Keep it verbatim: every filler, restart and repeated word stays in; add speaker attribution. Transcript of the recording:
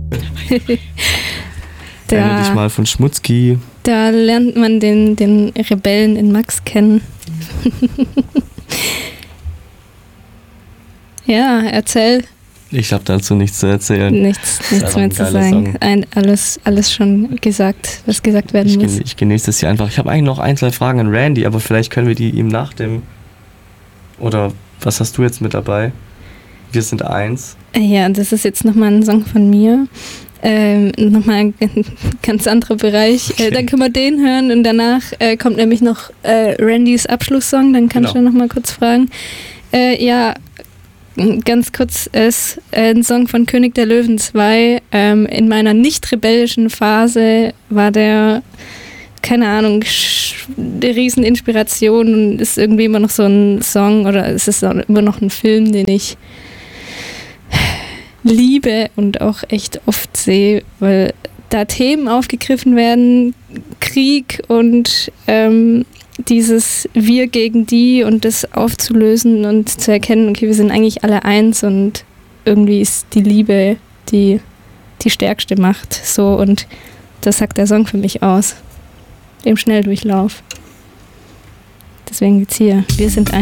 Speaker 1: Erinnere dich mal von Schmutzki.
Speaker 2: Da lernt man den, den Rebellen in Max kennen. Ja, erzähl.
Speaker 1: Ich habe dazu nichts zu erzählen.
Speaker 2: Nichts, nichts mehr zu sagen. Ein, alles, alles schon gesagt, was gesagt werden
Speaker 1: ich
Speaker 2: muss.
Speaker 1: Gen- ich genieße das hier einfach. Ich habe eigentlich noch ein, zwei Fragen an Randy, aber vielleicht können wir die ihm nach dem... Oder was hast du jetzt mit dabei? Wir sind eins.
Speaker 2: Ja, das ist jetzt nochmal ein Song von mir. Ähm, nochmal ein ganz anderer Bereich. Okay. Äh, dann können wir den hören und danach äh, kommt nämlich noch äh, Randys Abschlusssong. Dann kannst genau. du nochmal kurz fragen. Äh, ja, ganz kurz, es ist ein Song von König der Löwen zwei. Ähm, in meiner nicht rebellischen Phase war der, keine Ahnung, eine Rieseninspiration und ist irgendwie immer noch so ein Song oder es ist immer noch ein Film, den ich liebe und auch echt oft sehe, weil da Themen aufgegriffen werden, Krieg und ähm, dieses Wir gegen die und das aufzulösen und zu erkennen, okay, wir sind eigentlich alle eins und irgendwie ist die Liebe die, die stärkste Macht. So, und das sagt der Song für mich aus. Im Schnelldurchlauf. Deswegen geht's hier. Wir sind eins.